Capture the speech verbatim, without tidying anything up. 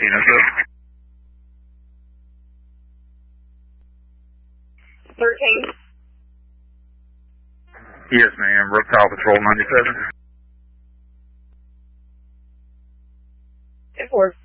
Kino, sir. thirteen. Yes, ma'am. Reptile Patrol ninety-seven. ten four.